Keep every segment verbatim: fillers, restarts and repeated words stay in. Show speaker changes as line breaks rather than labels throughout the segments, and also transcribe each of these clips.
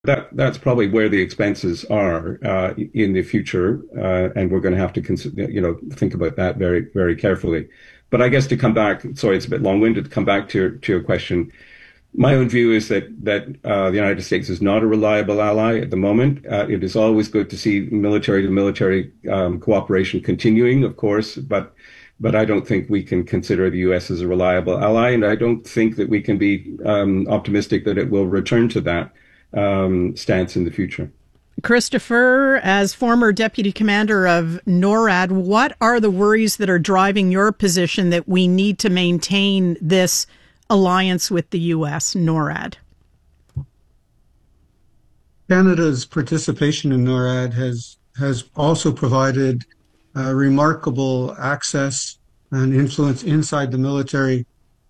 that that's probably where the expenses are uh, in the future, uh, and we're going to have to consider, you know, think about that very, very carefully. But I guess to come back, sorry, it's a bit long-winded. To come back to your, to your question, my own view is that that uh, the United States is not a reliable ally at the moment. Uh, it is always good to see military-to-military um, cooperation continuing, of course, but but I don't think we can consider the U S as a reliable ally, and I don't think that we can be um, optimistic that it will return to that um, stance in the future.
Christopher, as former deputy commander of NORAD, what are the worries that are driving your position that we need to maintain this alliance with the U S, NORAD?
Canada's participation in NORAD has has also provided uh, remarkable access and influence inside the military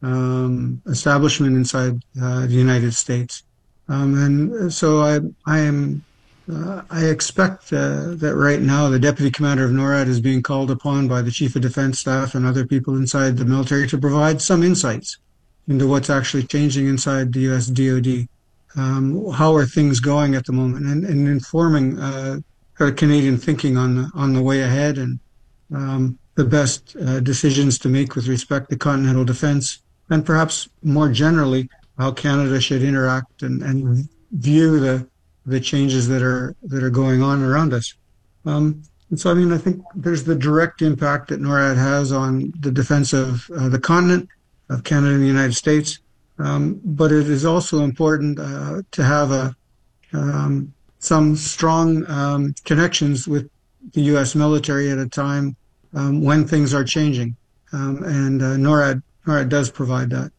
um, establishment inside uh, the United States. Um, and so I, I am, uh, I expect uh, that right now the deputy commander of NORAD is being called upon by the chief of defense staff and other people inside the military to provide some insights into what's actually changing inside the U S D O D. Um, how are things going at the moment, and, and informing uh, Canadian thinking on the, on the way ahead, and um, the best uh, decisions to make with respect to continental defense, and perhaps more generally how Canada should interact and, and view the the changes that are that are going on around us. Um, and so, I mean, I think there's the direct impact that NORAD has on the defense of uh, the continent, of Canada and the United States. Um, but it is also important uh, to have a um, some strong um, connections with the U S military at a time um, when things are changing, um, and uh, NORAD NORAD does provide that.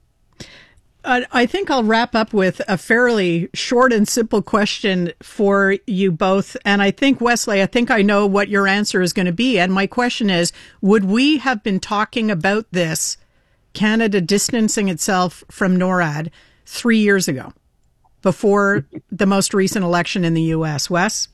Uh, I think I'll wrap up with a fairly short and simple question for you both. And I think, Wesley, I think I know what your answer is going to be. And my question is, would we have been talking about this, Canada distancing itself from NORAD, three years ago, before the most recent election in the U S? Wes?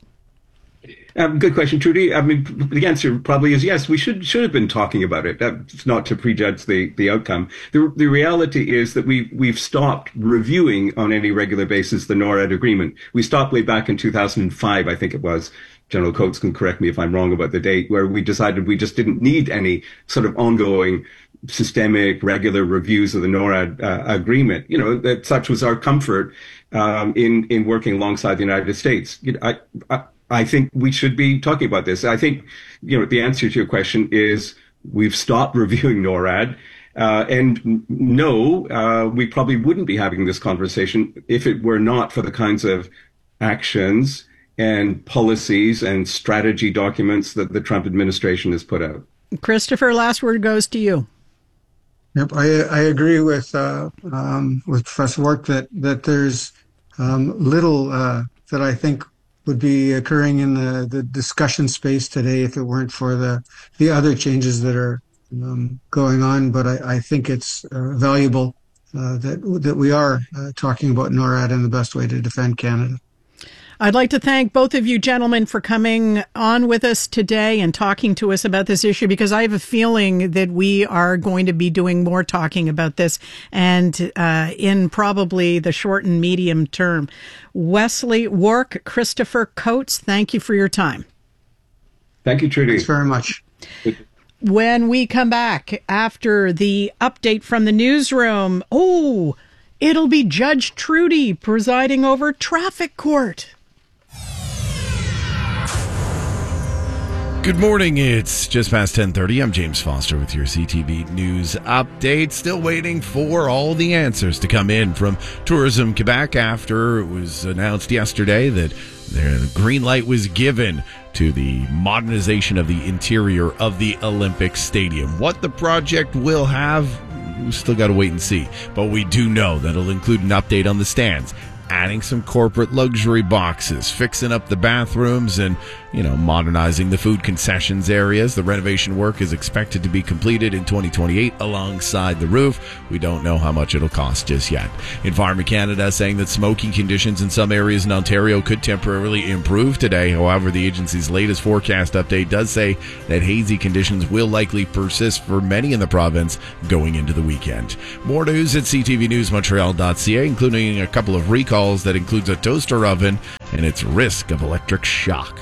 Um, good question, Trudy. I mean, the answer probably is yes. We should should have been talking about it. That's not to prejudge the, the outcome. The the reality is that we we've stopped reviewing on any regular basis the NORAD agreement. We stopped way back in two thousand five, I think it was. General Coates can correct me if I'm wrong about the date, where we decided we just didn't need any sort of ongoing systemic, regular reviews of the NORAD uh, agreement. You know, that such was our comfort um, in in working alongside the United States. You know, I, I I think we should be talking about this. I think, you know, the answer to your question is we've stopped reviewing NORAD. Uh, and no, uh, we probably wouldn't be having this conversation if it were not for the kinds of actions and policies and strategy documents that the Trump administration has put out.
Christopher, last word goes to you.
Yep, I, I agree with uh, um, with Professor Wark that, that there's um, little uh, that I think would be occurring in the, the discussion space today if it weren't for the, the other changes that are um, going on. But I, I think it's uh, valuable uh, that that we are uh, talking about NORAD and the best way to defend Canada.
I'd like to thank both of you gentlemen for coming on with us today and talking to us about this issue, because I have a feeling that we are going to be doing more talking about this, and uh, in probably the short and medium term. Wesley Wark, Christopher Coates, thank you for your time.
Thank you, Trudy.
Thanks very much.
When we come back after the update from the newsroom, oh, it'll be Judge Trudy presiding over traffic court.
Good morning. It's just past ten thirty. I'm James Foster with your C T V News update. Still waiting for all the answers to come in from Tourism Quebec after it was announced yesterday that the green light was given to the modernization of the interior of the Olympic Stadium. What the project will have, we still got to wait and see. But we do know that it'll include an update on the stands, adding some corporate luxury boxes, fixing up the bathrooms, and, you know, modernizing the food concessions areas. The renovation work is expected to be completed in twenty twenty-eight alongside the roof. We don't know how much it'll cost just yet. Environment Canada saying that smoking conditions in some areas in Ontario could temporarily improve today. However, the agency's latest forecast update does say that hazy conditions will likely persist for many in the province going into the weekend. More news at c t v news montreal dot c a, including a couple of recalls calls that includes a toaster oven and its risk of electric shock.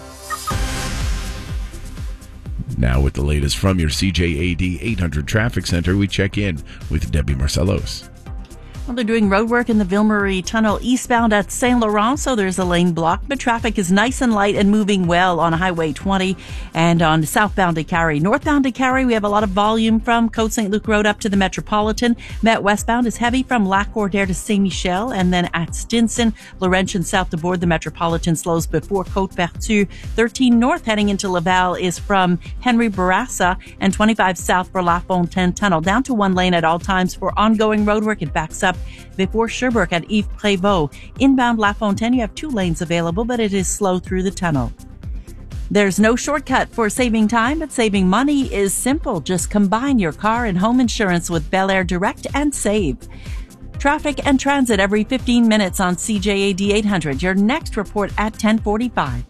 Now with the latest from your C J A D eight hundred Traffic Center, we check in with Debbie Marcellos.
Well, they're doing road work in the Ville-Marie Tunnel eastbound at Saint Laurent, so there's a lane block, but traffic is nice and light and moving well on Highway twenty and on southbound to Carrie. Northbound to Carrie, we have a lot of volume from Côte Saint Luc Road up to the Metropolitan. Met westbound is heavy from Lac Cordaire to Saint Michel, and then at Stinson, Laurentian south to board the Metropolitan slows before Côte Vertu. thirteen north heading into Laval is from Henry Bourassa, and twenty-five south for La Fontaine Tunnel. Down to one lane at all times for ongoing road work. It backs up before Sherbrooke at Yves Prévost. Inbound La Fontaine, you have two lanes available, but it is slow through the tunnel. There's no shortcut for saving time, but saving money is simple. Just combine your car and home insurance with Bel Air Direct and save. Traffic and transit every fifteen minutes on C J A D eight hundred. Your next report at ten forty-five.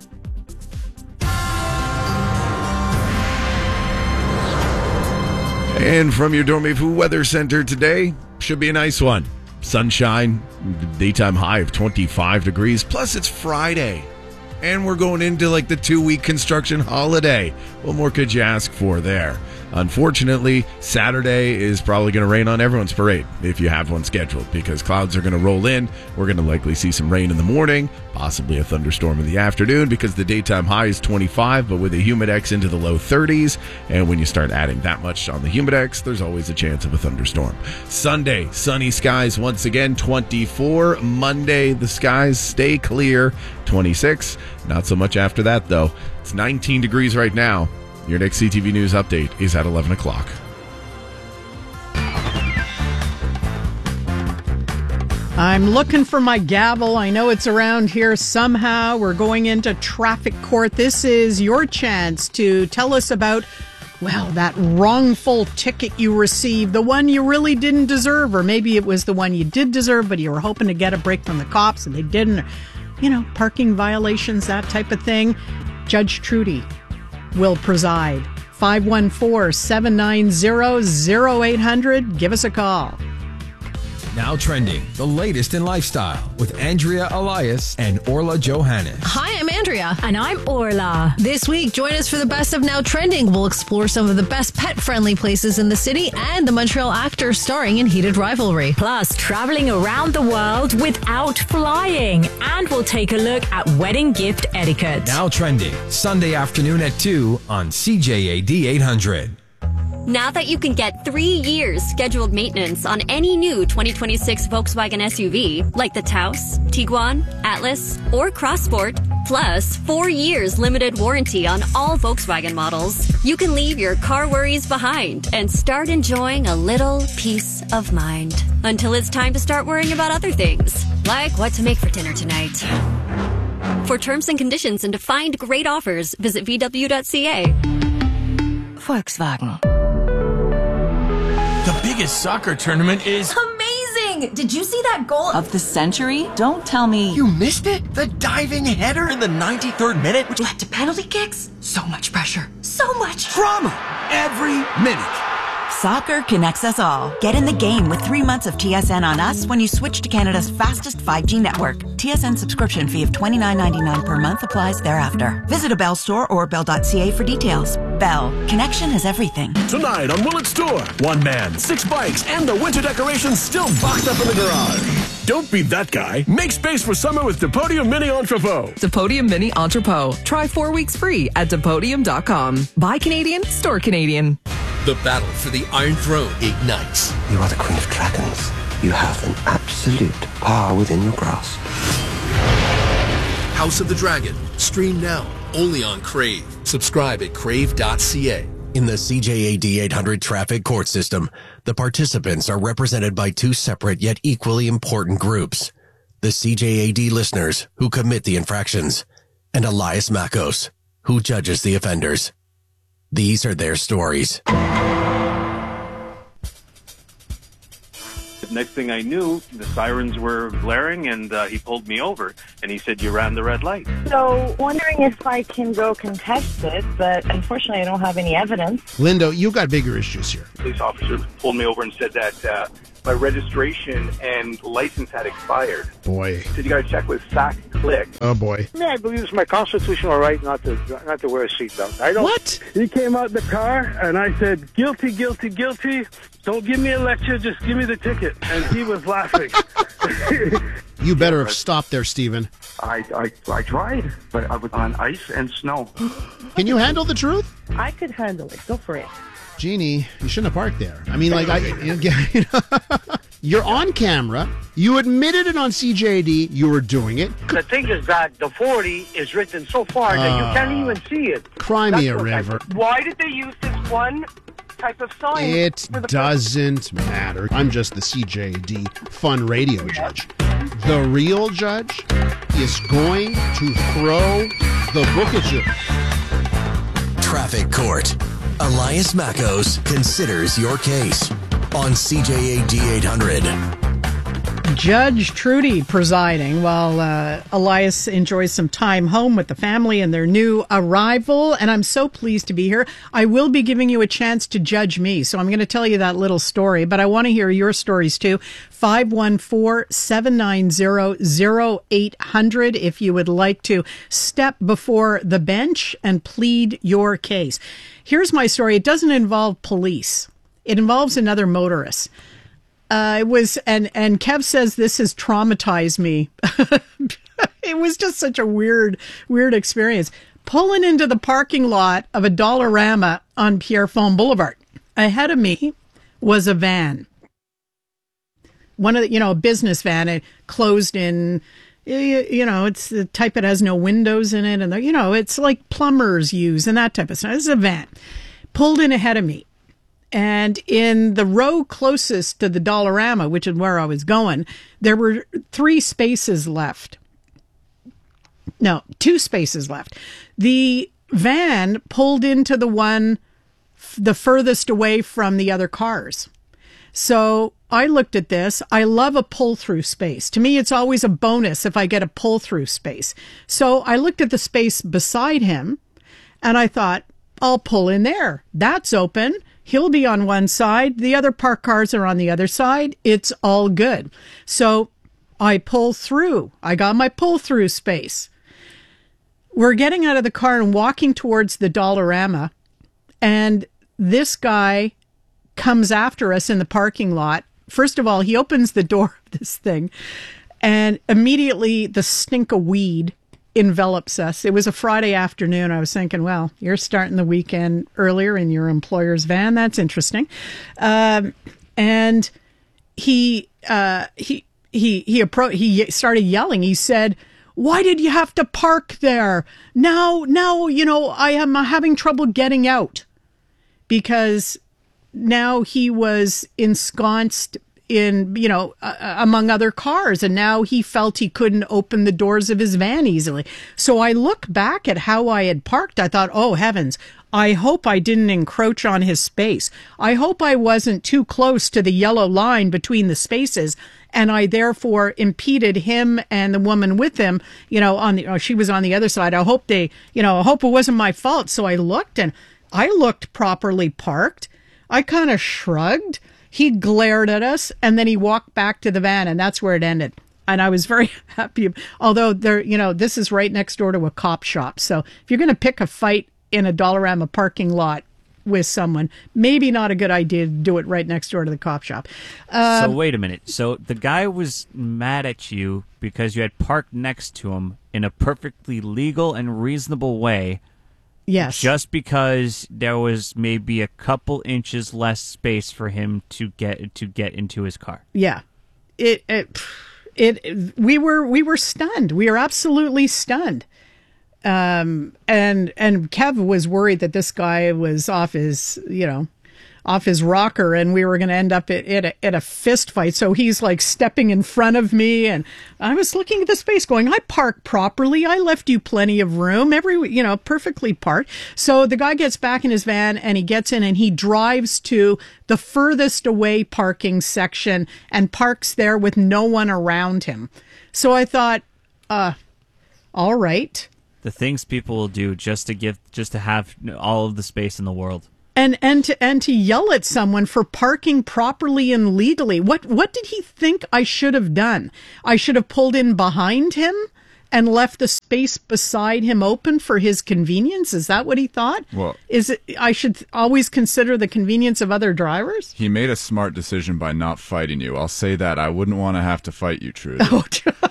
And from your Dormez-vous Weather Center today, should be a nice one. Sunshine, daytime high of twenty-five degrees, plus it's Friday. And we're going into like the two-week construction holiday. What more could you ask for there? Unfortunately, Saturday is probably going to rain on everyone's parade if you have one scheduled, because clouds are going to roll in. We're going to likely see some rain in the morning, possibly a thunderstorm in the afternoon, because the daytime high is twenty-five, but with a humidex into the low thirties. And when you start adding that much on the humidex, there's always a chance of a thunderstorm. Sunday, sunny skies once again, twenty-four. Monday, the skies stay clear, twenty-six. Not so much after that, though. It's nineteen degrees right now. Your next C T V News update is at eleven o'clock.
I'm looking for my gavel. I know it's around here somehow. We're going into traffic court. This is your chance to tell us about, well, that wrongful ticket you received, the one you really didn't deserve, or maybe it was the one you did deserve, but you were hoping to get a break from the cops and they didn't. You know, parking violations, that type of thing. Judge Trudy will preside. five one four, seven nine zero, zero eight hundred. Give us a call.
Now trending, the latest in lifestyle with Andrea Elias and Orla Johannes.
Hi, I'm Andrea.
And I'm Orla.
This week, join us for the best of Now Trending. We'll explore some of the best pet-friendly places in the city and the Montreal actor starring in Heated Rivalry.
Plus, traveling around the world without flying. And we'll take a look at wedding gift etiquette.
Now Trending, Sunday afternoon at two on C J A D eight hundred.
Now that you can get three years scheduled maintenance on any new twenty twenty-six Volkswagen S U V, like the Taos, Tiguan, Atlas, or Crossport, plus four years limited warranty on all Volkswagen models, you can leave your car worries behind and start enjoying a little peace of mind. Until it's time to start worrying about other things, like what to make for dinner tonight. For terms and conditions and to find great offers, visit V W dot C A.
Volkswagen.
The biggest soccer tournament is
amazing! Did you see that goal of the century? Don't tell me
you missed it? The diving header in the ninety-third minute,
which led to penalty kicks? So much pressure. So much
drama every minute.
Soccer connects us all. Get in the game with three months of T S N on us when you switch to Canada's fastest five G network. T S N subscription fee of twenty-nine ninety-nine per month applies thereafter. Visit a Bell store or bell dot c a for details. Bell. Connection is everything.
Tonight on Willett Store, one man, six bikes, and the winter decorations still boxed up in the garage. Don't be that guy. Make space for summer with Depodium Mini Entrepot.
Depodium Mini Entrepot. Try four weeks free at Depodium dot com. Buy Canadian, store Canadian.
The battle for the Iron Throne ignites.
You are the Queen of Dragons. You have an absolute power within your grasp.
House of the Dragon. Stream now. Only on Crave. Subscribe at crave dot c a.
In the C J A D eight hundred traffic court system, the participants are represented by two separate yet equally important groups. The C J A D listeners, who commit the infractions, and Elias Makos, who judges the offenders. These are their stories.
Next thing I knew, the sirens were blaring, and uh, he pulled me over, and he said, you ran the red light.
So, wondering if I can go contest it, but unfortunately I don't have any evidence.
Lindo, you got bigger issues here.
The police officer pulled me over and said that uh, if
my registration and license had expired.
Boy.
So you got to check with S A C Click.
Oh, boy.
Yeah, I believe it's my constitutional right not to not to wear a seatbelt. I don't.
What?
He came out the car, and I said, guilty, guilty, guilty. Don't give me a lecture, just give me the ticket. And he was laughing.
You better have stopped there, Stephen.
I, I, I tried, but I was on ice and snow.
Can you handle the truth?
I could handle it. Go for it.
Jeannie, you shouldn't have parked there. I mean, like, I, you know, you're on camera. You admitted it on C J A D. You were doing it.
The thing is that the forty is written so far that you can't even see it.
Cry me a river.
Why did they use this one type of sign?
It doesn't matter. I'm just the C J A D fun radio judge. The real judge is going to throw the book at you.
Traffic Court. Elias Mackos considers your case on C J A D eight hundred.
Judge Trudy presiding while uh, Elias enjoys some time home with the family and their new arrival. And I'm so pleased to be here. I will be giving you a chance to judge me. So I'm going to tell you that little story, but I want to hear your stories too. five one four, seven nine zero, zero eight hundred if you would like to step before the bench and plead your case. Here's my story. It doesn't involve police. It involves another motorist. Uh, it was, and, and Kev says this has traumatized me. It was just such a weird, weird experience. Pulling into the parking lot of a Dollarama on Pierrefonds Boulevard. Ahead of me was a van. One of the, you know, a business van, it closed in, you know, it's the type that has no windows in it. And, you know, it's like plumbers use and that type of stuff. This is a van. Pulled in ahead of me. And in the row closest to the Dollarama, which is where I was going, there were three spaces left. No, two spaces left. The van pulled into the one f- the furthest away from the other cars. So I looked at this. I love a pull-through space. To me, it's always a bonus if I get a pull-through space. So I looked at the space beside him, and I thought, I'll pull in there. That's open. He'll be on one side. The other parked cars are on the other side. It's all good. So I pull through. I got my pull-through space. We're getting out of the car and walking towards the Dollarama, and this guy comes after us in the parking lot. First of all, he opens the door of this thing, and immediately the stink of weed envelops us. It was a Friday afternoon. I was thinking, well, you're starting the weekend earlier in your employer's van. That's interesting. Um, and he, uh, he, he, he, appro- he started yelling. He said, why did you have to park there? Now, now, you know, I am having trouble getting out, because now he was ensconced in, you know, uh, among other cars. And now he felt he couldn't open the doors of his van easily. So I look back at how I had parked. I thought, oh, heavens, I hope I didn't encroach on his space. I hope I wasn't too close to the yellow line between the spaces, and I therefore impeded him and the woman with him, you know, on the, oh, she was on the other side. I hope they, you know, I hope it wasn't my fault. So I looked, and I looked properly parked. I kind of shrugged. He glared at us, and then he walked back to the van, and that's where it ended. And I was very happy. Although there, you know, this is right next door to a cop shop. So if you're going to pick a fight in a Dollarama parking lot with someone, maybe not a good idea to do it right next door to the cop shop.
Um, so
Um,
wait a minute. So the guy was mad at you because you had parked next to him in a perfectly legal and reasonable way.
Yes.
Just because there was maybe a couple inches less space for him to get to get into his car.
Yeah. It, it, it, we were, we were stunned. We are absolutely stunned. Um, and, and Kev was worried that this guy was off his, you know, off his rocker, and we were going to end up at, at, a, at a fist fight. So he's like stepping in front of me, and I was looking at the space going, I parked properly. I left you plenty of room, every, you know, perfectly parked. So the guy gets back in his van, and he gets in, and he drives to the furthest away parking section and parks there with no one around him. So I thought, uh, all right.
The things people will do just to give, just to have all of the space in the world.
And and to and to yell at someone for parking properly and legally. What what did he think I should have done? I should have pulled in behind him and left the space beside him open for his convenience? Is that what he thought?
Well,
is it I should always consider the convenience of other drivers?
He made a smart decision by not fighting you. I'll say that. I wouldn't want to have to fight you, Trudy.
Oh,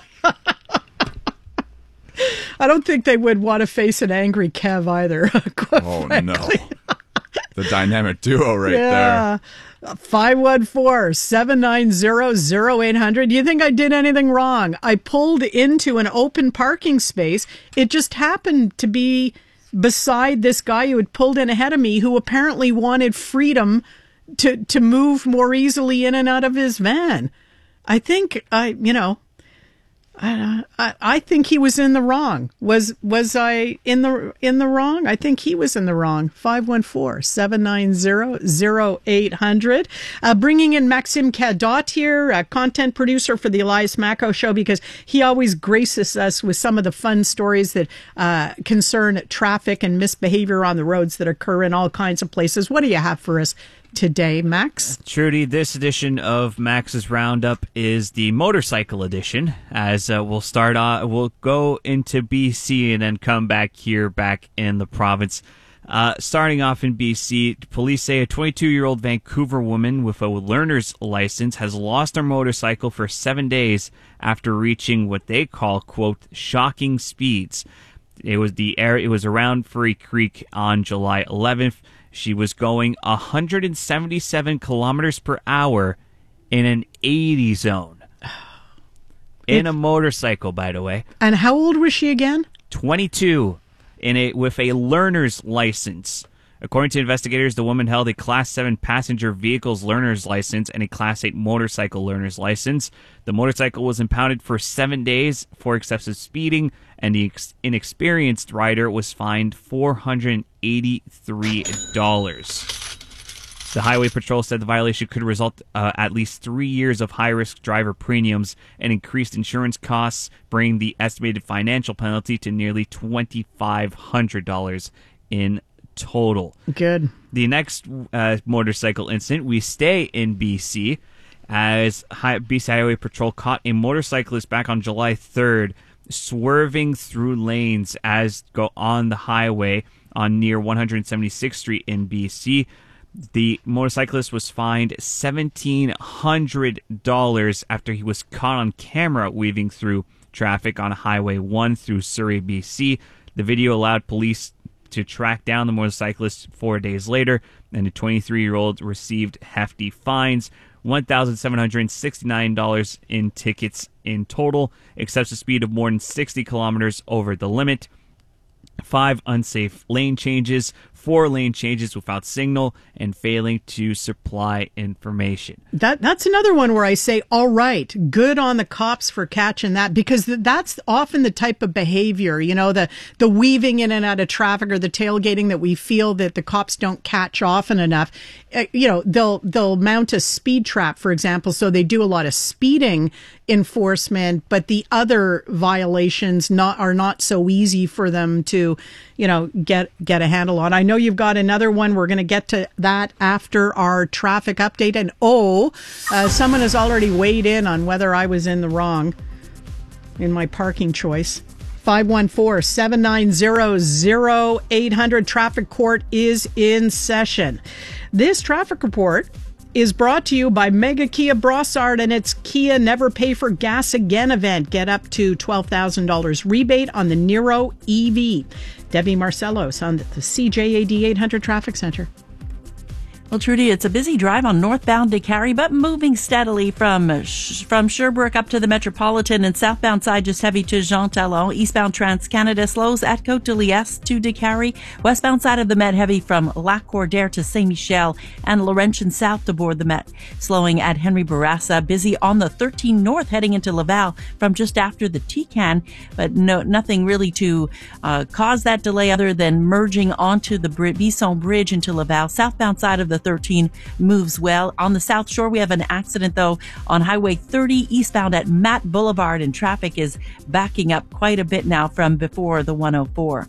I don't think they would want to face an angry Kev either.
Oh, no. The dynamic duo right
yeah. there. five one four, seven nine zero, zero eight hundred. Do you think I did anything wrong? I pulled into an open parking space. It just happened to be beside this guy who had pulled in ahead of me, who apparently wanted freedom to, to move more easily in and out of his van. I think, I, you know, I, I I think he was in the wrong. Was was I in the in the wrong? I think he was in the wrong. five one four, seven nine zero, zero eight hundred. Uh, bringing in Maxime Cadot here, a content producer for the Elias Macco Show, because he always graces us with some of the fun stories that uh, concern traffic and misbehavior on the roads that occur in all kinds of places. What do you have for us today, Max?
Trudy, this edition of Max's Roundup is the motorcycle edition, as uh, we'll start on, we'll go into B C and then come back here, back in the province. Uh, starting off in B C, police say a twenty-two-year-old Vancouver woman with a learner's license has lost her motorcycle for seven days after reaching what they call, quote, shocking speeds. It was the air, it was around Furry Creek on July eleventh. She was going one hundred seventy-seven kilometers per hour in an eighty zone. In a motorcycle, by the way.
And how old was she again?
twenty-two, in a, with a learner's license. According to investigators, the woman held a Class seven passenger vehicle's learner's license and a Class eight motorcycle learner's license. The motorcycle was impounded for seven days for excessive speeding, and the inexperienced rider was fined four hundred eighty-three dollars. The Highway Patrol said the violation could result uh, at least three years of high-risk driver premiums and increased insurance costs, bringing the estimated financial penalty to nearly two thousand five hundred dollars in total.
Good.
The next uh, motorcycle incident, we stay in B C, as B C Highway Patrol caught a motorcyclist back on July third swerving through lanes as go on the highway on near one hundred seventy-sixth Street in B C. The motorcyclist was fined seventeen hundred dollars after he was caught on camera weaving through traffic on Highway one through Surrey, B C. The video allowed police to track down the motorcyclist four days later, and the twenty-three-year-old received hefty fines, one thousand seven hundred sixty-nine dollars in tickets in total, excessive speed of more than sixty kilometers over the limit, five unsafe lane changes, four lane changes without signal, and failing to supply information.
That that's another one where I say, all right, good on the cops for catching that, because th- that's often the type of behavior, you know, the the weaving in and out of traffic or the tailgating that we feel that the cops don't catch often enough. Uh, you know, they'll they'll mount a speed trap, for example, so they do a lot of speeding enforcement, but the other violations not are not so easy for them to, you know, get get a handle on. I know you've got another one. We're going to get to that after our traffic update. And oh, uh, someone has already weighed in on whether I was in the wrong in my parking choice. five one four, seven nine zero, zero eight hundred. Traffic Court is in session. This traffic report is brought to you by Mega Kia Brossard and its Kia Never Pay for Gas Again event. Get up to twelve thousand dollars rebate on the Niro E V. Debbie Marcellos on the C J A D eight hundred Traffic Center.
Well, Trudy, it's a busy drive on northbound DeCarry, but moving steadily from from Sherbrooke up to the Metropolitan, and southbound side just heavy to Jean Talon. Eastbound Trans-Canada slows at Côte de Liesse to DeCarry. Westbound side of the Met heavy from Lac Cordaire to Saint-Michel, and Laurentian south to board the Met. Slowing at Henry Bourassa. Busy on the thirteen north heading into Laval from just after the T-Can, but no nothing really to uh, cause that delay other than merging onto the Bisson Bridge into Laval. Southbound side of the thirteen moves well. On the South Shore, we have an accident, though, on Highway thirty eastbound at Matt Boulevard, and traffic is backing up quite a bit now from before the one oh four.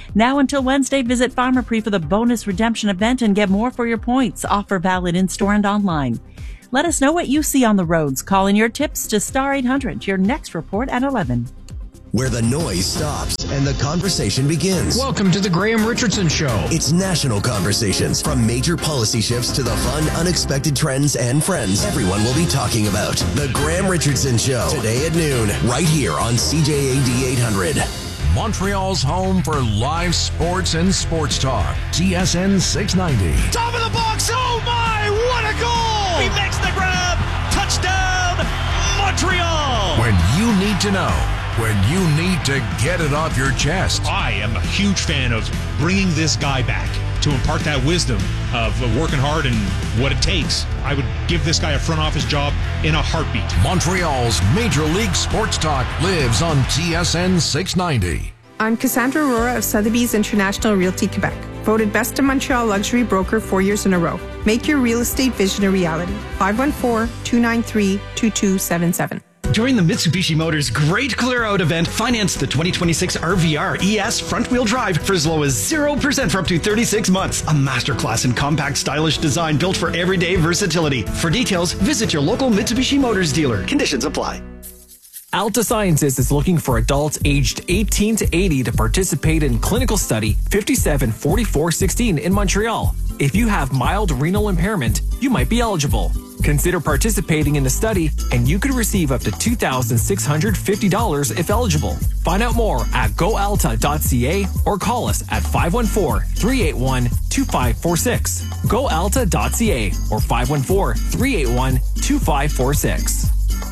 Now until Wednesday, visit Pharmaprix for the bonus redemption event and get more for your points. Offer valid in-store and online. Let us know what you see on the roads. Call in your tips to Star eight hundred. Your next report at eleven.
Where the noise stops and the conversation begins.
Welcome to the Graham Richardson Show.
It's national conversations, from major policy shifts to the fun, unexpected trends and friends everyone will be talking about. The Graham Richardson Show, today at noon, right here on C J A D eight hundred.
Montreal's home for live sports and sports talk. T S N six ninety.
Top of the box. Oh my, what a goal! He makes the grab. Touchdown, Montreal.
When you need to know, when you need to get it off your chest.
I am a huge fan of bringing this guy back to impart that wisdom of working hard and what it takes. I would give this guy a front office job in a heartbeat.
Montreal's Major League Sports Talk lives on T S N six ninety.
I'm Cassandra Aurora of Sotheby's International Realty Quebec, voted Best in Montreal Luxury Broker four years in a row. Make your real estate vision a reality. five one four, two nine three, two two seven seven.
During the Mitsubishi Motors Great Clear Out event, finance the twenty twenty-six R V R E S front-wheel drive for as low as zero percent for up to thirty-six months. A masterclass in compact, stylish design built for everyday versatility. For details, visit your local Mitsubishi Motors dealer. Conditions apply.
Alta Sciences is looking for adults aged eighteen to eighty to participate in clinical study fifty-seven forty-four sixteen in Montreal. If you have mild renal impairment, you might be eligible. Consider participating in the study, and you could receive up to two thousand six hundred fifty dollars if eligible. Find out more at go alta dot c a or call us at five one four, three eight one, two five four six. go alta dot c a or five one four, three eight one, two five four six.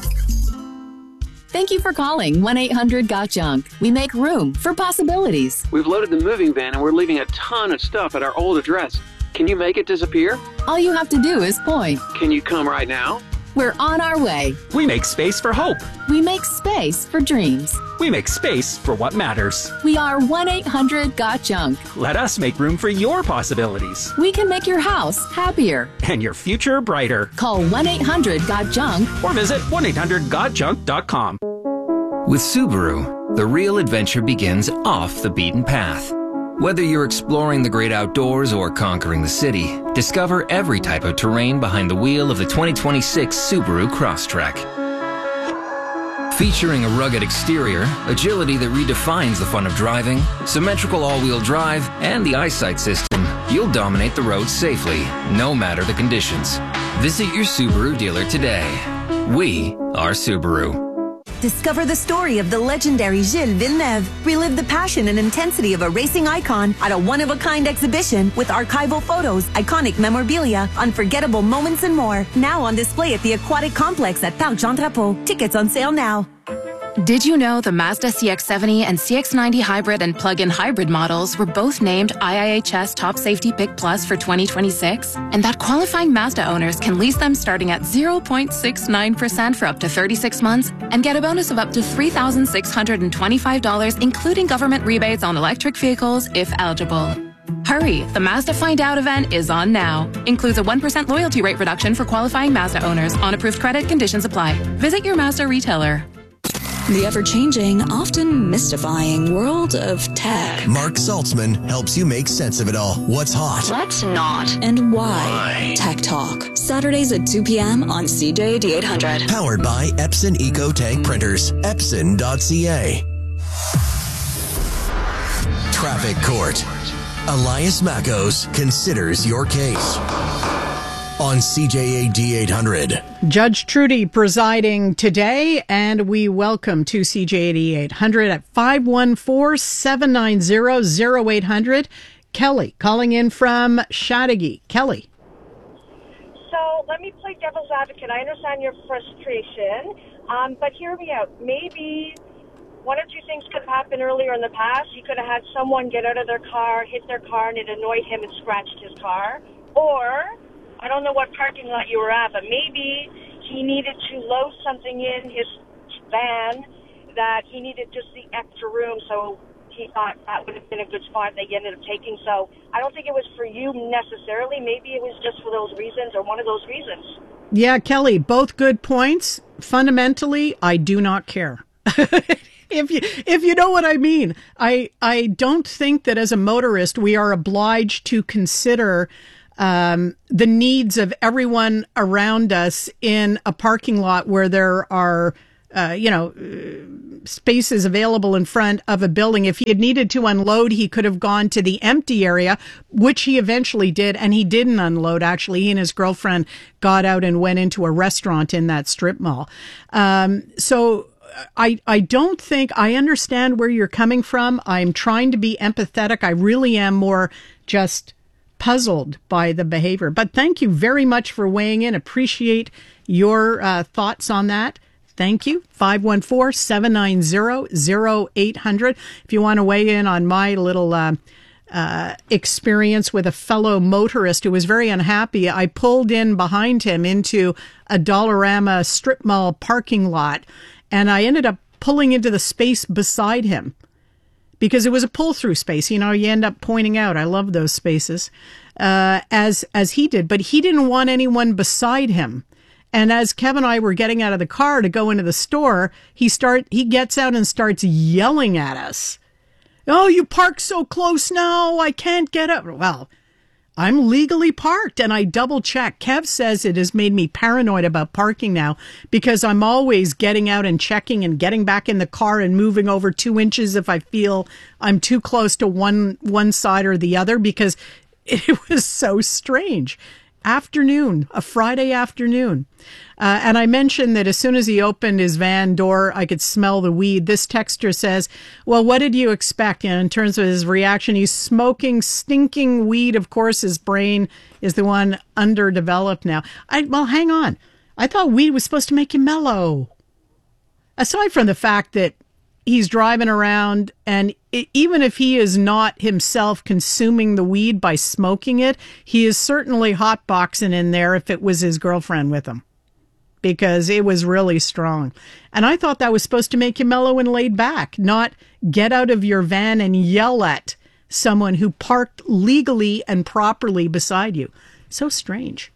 Thank you for calling one eight hundred got junk. We make room for possibilities.
We've loaded the moving van and we're leaving a ton of stuff at our old address. Can you make it disappear?
All you have to do is point.
Can you come right now?
We're on our way.
We make space for hope.
We make space for dreams.
We make space for what matters.
We are one eight hundred got junk.
Let us make room for your possibilities.
We can make your house happier.
And your future brighter.
Call one eight hundred got junk
or visit one eight hundred got junk dot com.
With Subaru, the real adventure begins off the beaten path. Whether you're exploring the great outdoors or conquering the city, discover every type of terrain behind the wheel of the twenty twenty-six Subaru Crosstrek. Featuring a rugged exterior, agility that redefines the fun of driving, symmetrical all-wheel drive, and the eyesight system, you'll dominate the road safely, no matter the conditions. Visit your Subaru dealer today. We are Subaru.
Discover the story of the legendary Gilles Villeneuve. Relive the passion and intensity of a racing icon at a one-of-a-kind exhibition with archival photos, iconic memorabilia, unforgettable moments, and more. Now on display at the Aquatic Complex at Parc Jean Drapeau. Tickets on sale now.
Did you know the Mazda C X seventy and C X ninety hybrid and plug-in hybrid models were both named I I H S Top Safety Pick Plus for twenty twenty-six? And that qualifying Mazda owners can lease them starting at zero point six nine percent for up to thirty-six months and get a bonus of up to three thousand six hundred twenty-five dollars, including government rebates on electric vehicles if eligible. Hurry, the Mazda Find Out event is on now. Includes a one percent loyalty rate reduction for qualifying Mazda owners. On approved credit, conditions apply. Visit your Mazda retailer.
The ever-changing, often mystifying world of tech.
Mark Saltzman helps you make sense of it all. What's hot?
What's not? And why? why? Tech Talk. Saturdays at two p.m. on C J A D eight hundred.
Powered by Epson Eco Tank Printers. Epson dot c a. Traffic Court. Elias Mackos considers your case. On C J A D eight hundred.
Judge Trudy presiding today, and we welcome to C J A D eight hundred at five one four, seven nine zero, zero eight hundred. Kelly calling in from Chateauguay. Kelly.
So let me play devil's advocate. I understand your frustration, um, but hear me out. Maybe one or two things could have happened earlier in the past. You could have had someone get out of their car, hit their car, and it annoyed him and scratched his car. Or I don't know what parking lot you were at, but maybe he needed to load something in his van that he needed just the extra room, so he thought that would have been a good spot that he ended up taking. So I don't think it was for you necessarily. Maybe it was just for those reasons or one of those reasons.
Yeah, Kelly, both good points. Fundamentally, I do not care. if you if you know what I mean. I I don't think that as a motorist we are obliged to consider um, the needs of everyone around us in a parking lot where there are uh, you know spaces available in front of a building. If he had needed to unload, he could have gone to the empty area, which he eventually did, and he didn't unload. Actually, he and his girlfriend got out and went into a restaurant in that strip mall. Um, so I, I don't think I understand where you're coming from. I'm trying to be empathetic. I really am more just puzzled by the behavior. But thank you very much for weighing in. Appreciate your uh, thoughts on that. Thank you. five one four, seven nine zero, zero eight hundred. If you want to weigh in on my little uh, uh, experience with a fellow motorist who was very unhappy, I pulled in behind him into a Dollarama strip mall parking lot, and I ended up pulling into the space beside him because it was a pull-through space. You know, you end up pointing out, I love those spaces, uh, as as he did. But he didn't want anyone beside him. And as Kevin and I were getting out of the car to go into the store, he start he gets out and starts yelling at us. Oh, you parked so close now. I can't get up. Well, I'm legally parked, and I double check. Kev says it has made me paranoid about parking now because I'm always getting out and checking and getting back in the car and moving over two inches if I feel I'm too close to one one side or the other, because it was so strange. Afternoon, a Friday afternoon. Uh, and I mentioned that as soon as he opened his van door, I could smell the weed. This texter says, well, what did you expect? And in terms of his reaction, he's smoking stinking weed. Of course, his brain is the one underdeveloped now. I, well, hang on. I thought weed was supposed to make you mellow. Aside from the fact that he's driving around, and it, even if he is not himself consuming the weed by smoking it, he is certainly hotboxing in there if it was his girlfriend with him, because it was really strong. And I thought that was supposed to make you mellow and laid back, not get out of your van and yell at someone who parked legally and properly beside you. So strange.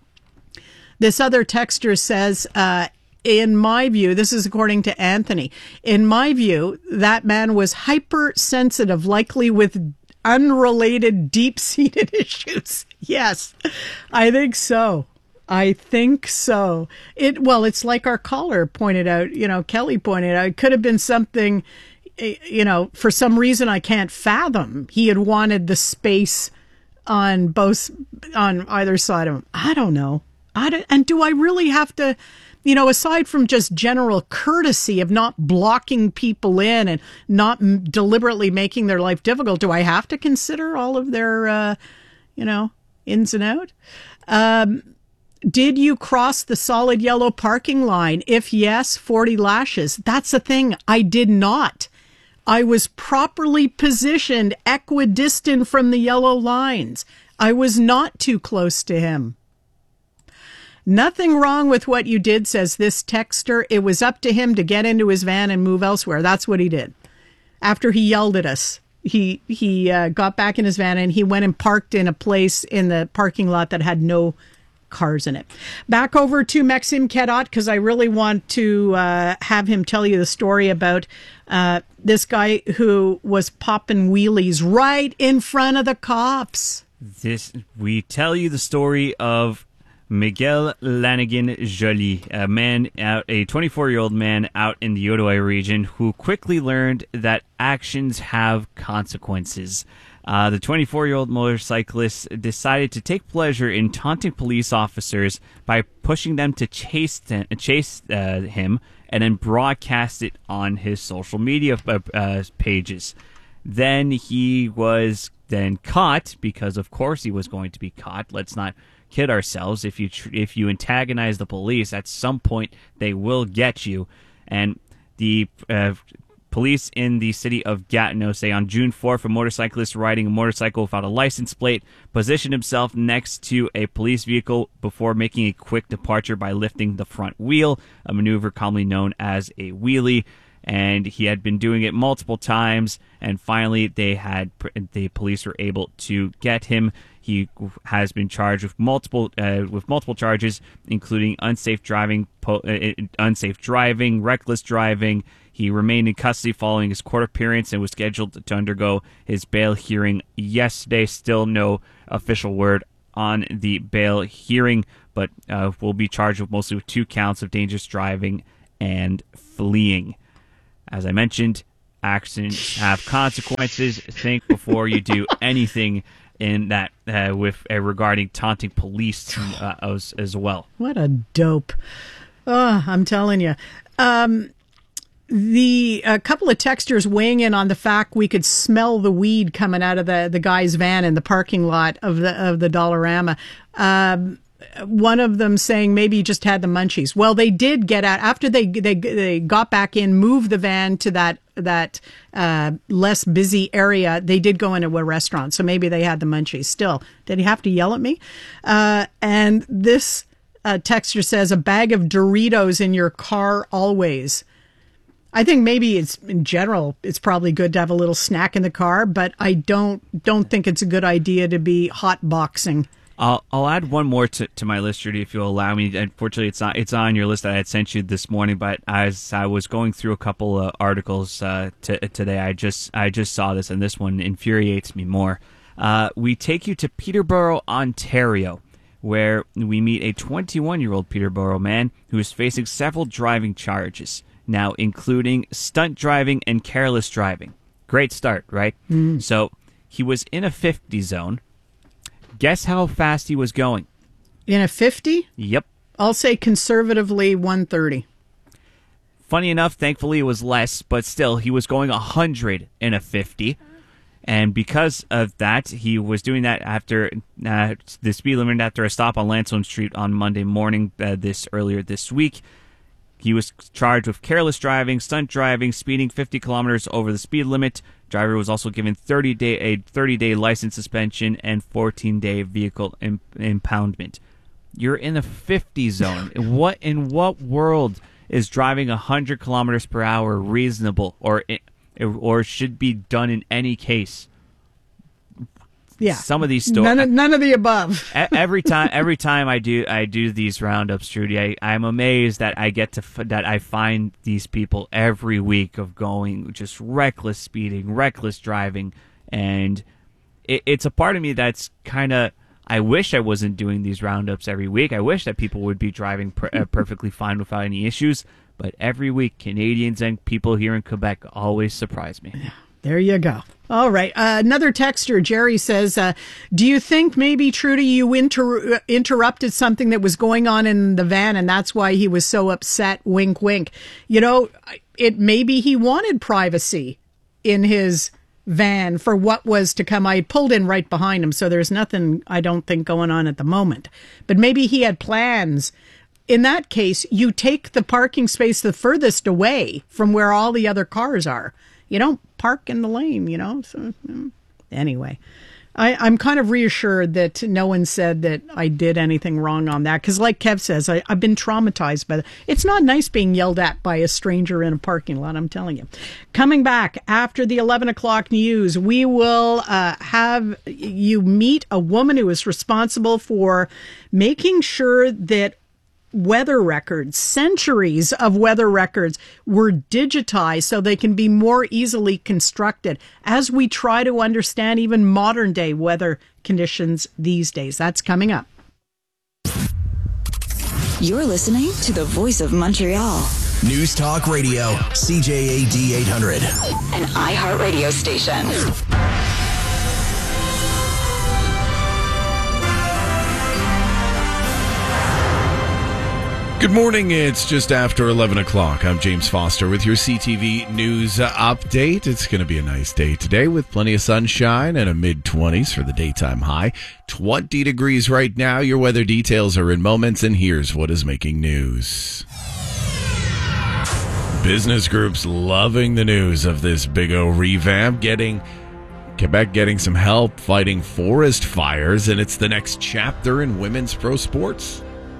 This other texter says, uh, in my view, this is according to Anthony, in my view, that man was hypersensitive, likely with unrelated deep-seated issues. Yes, I think so. I think so. It well, it's like our caller pointed out, you know, Kelly pointed out, it could have been something, you know, for some reason I can't fathom. He had wanted the space on both, on either side of him. I don't know. I don't, and do I really have to... You know, aside from just general courtesy of not blocking people in and not m- deliberately making their life difficult, do I have to consider all of their, uh, you know, ins and out? Um, did you cross the solid yellow parking line? If yes, forty lashes. That's the thing. I did not. I was properly positioned equidistant from the yellow lines. I was not too close to him. Nothing wrong with what you did, says this texter. It was up to him to get into his van and move elsewhere. That's what he did. After he yelled at us, he he uh, got back in his van and he went and parked in a place in the parking lot that had no cars in it. Back over to Maxime Cadotte, because I really want to uh, have him tell you the story about uh, this guy who was popping wheelies right in front of the cops.
This we tell you the story of Miguel Lanigan Joly, a man out, a twenty-four-year-old man out in the Ottawa region who quickly learned that actions have consequences. Uh, the twenty-four-year-old motorcyclist decided to take pleasure in taunting police officers by pushing them to chase them, chase uh, him and then broadcast it on his social media uh, pages. Then he was then caught, because of course he was going to be caught. Let's not kid ourselves. If you tr- if you antagonize the police, at some point they will get you. And the uh, police in the city of Gatineau say on June fourth, a motorcyclist riding a motorcycle without a license plate positioned himself next to a police vehicle before making a quick departure by lifting the front wheel, a maneuver commonly known as a wheelie. And he had been doing it multiple times, and finally they had the police were able to get him. He has been charged with multiple uh, with multiple charges, including unsafe driving, po- uh, unsafe driving, reckless driving. He remained in custody following his court appearance and was scheduled to undergo his bail hearing yesterday. Still no official word on the bail hearing, but uh, will be charged with mostly with two counts of dangerous driving and fleeing. As I mentioned, accidents have consequences. Think before you do anything in that uh, with uh, regarding taunting police uh, as, as well.
What a dope. Oh, I'm telling you. Um, the a couple of texters weighing in on the fact we could smell the weed coming out of the, the guy's van in the parking lot of the of the Dollarama. Um, one of them saying maybe he just had the munchies. Well, they did get out after they they they got back in, moved the van to that that uh, less busy area. They did go into a restaurant, so maybe they had the munchies. Still, did he have to yell at me? Uh, and this uh, texter says a bag of Doritos in your car always. I think maybe it's in general, it's probably good to have a little snack in the car, but I don't don't think it's a good idea to be hot boxing.
I'll I'll add one more to, to my list, Judy, if you'll allow me. Unfortunately, it's not it's on your list that I had sent you this morning, but as I was going through a couple of articles uh, t- today, I just I just saw this, and this one infuriates me more. Uh, we take you to Peterborough, Ontario, where we meet a twenty-one-year-old Peterborough man who is facing several driving charges now, including stunt driving and careless driving. Great start, right?
Mm.
So he was in a fifty zone. Guess how fast he was going?
In a fifty?
Yep.
I'll say conservatively one thirty.
Funny enough, thankfully it was less, but still, he was going one hundred in a fifty. And because of that, he was doing that after uh, the speed limit after a stop on Lansdowne Street on Monday morning uh, this earlier this week. He was charged with careless driving, stunt driving, speeding fifty kilometers over the speed limit. Driver was also given thirty day a thirty-day license suspension and fourteen-day vehicle imp- impoundment. You're in the fifty zone. What in what world is driving one hundred kilometers per hour reasonable, or or should be done in any case?
Yeah,
some of these stories.
None of, none of the above.
every time, every time I do, I do these roundups, Trudy. I, I'm amazed that I get to that I find these people every week of going just reckless speeding, reckless driving, and it, it's a part of me that's kind of. I wish I wasn't doing these roundups every week. I wish that people would be driving per, uh, perfectly fine without any issues. But every week, Canadians and people here in Quebec always surprise me.
Yeah. There you go. All right. Uh, another texter, Jerry, says, uh, do you think maybe, Trudy, you inter- interrupted something that was going on in the van and that's why he was so upset? Wink, wink. You know, it maybe he wanted privacy in his van for what was to come. I had pulled in right behind him, so there's nothing, I don't think, going on at the moment. But maybe he had plans. In that case, you take the parking space the furthest away from where all the other cars are. You don't park in the lane, you know. So anyway, I, I'm kind of reassured that no one said that I did anything wrong on that. Because like Kev says, I, I've been traumatized by that. It's not nice being yelled at by a stranger in a parking lot, I'm telling you. Coming back after the eleven o'clock news, we will uh, have you meet a woman who is responsible for making sure that weather records, centuries of weather records, were digitized so they can be more easily constructed as we try to understand even modern day weather conditions these days. That's coming up.
You're listening to the Voice of Montreal.
News Talk Radio, C J A D eight hundred.
An iHeartRadio station.
Good morning. It's just after eleven o'clock. I'm James Foster with your C T V News update. It's going to be a nice day today with plenty of sunshine and a mid-twenties for the daytime high. twenty degrees right now. Your weather details are in moments, and here's what is making news. Business groups loving the news of this big O revamp, getting Quebec getting some help fighting forest fires, and it's the next chapter in women's pro sports.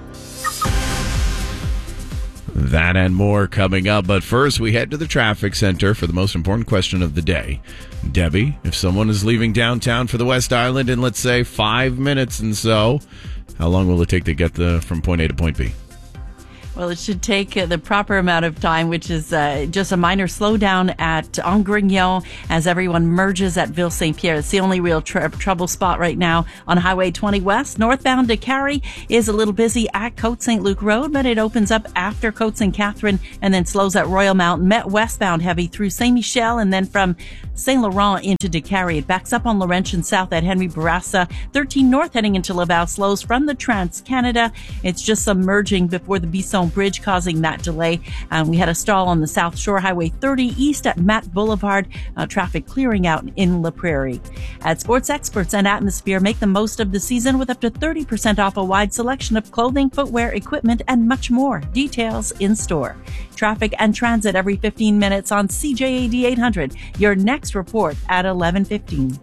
That and more coming up, but first we head to the traffic center for the most important question of the day. Debbie, if someone is leaving downtown for the West Island in, let's say, five minutes and so, how long will it take to get the from point A to point B?
Well, it should take uh, the proper amount of time, which is uh, just a minor slowdown at Angrignon as everyone merges at Ville Saint Pierre. It's the only real tr- trouble spot right now on Highway twenty West. Northbound to Carrie is a little busy at Côte Saint Luc Road, but it opens up after Côte Saint Catherine and then slows at Royal Mountain. Met westbound heavy through Saint Michel and then from Saint Laurent into De Carrie. It backs up on Laurentian South at Henry Bourassa. thirteen North heading into Laval slows from the Trans-Canada. It's just submerging before the Bisson Bridge, causing that delay. Um, we had a stall on the South Shore, Highway thirty east at Matt Boulevard. Uh, traffic clearing out in La Prairie. At Sports Experts and Atmosphere, make the most of the season with up to thirty percent off a wide selection of clothing, footwear, equipment, and much more. Details in store. Traffic and transit every fifteen minutes on C J A D eight hundred. Your next report at eleven fifteen.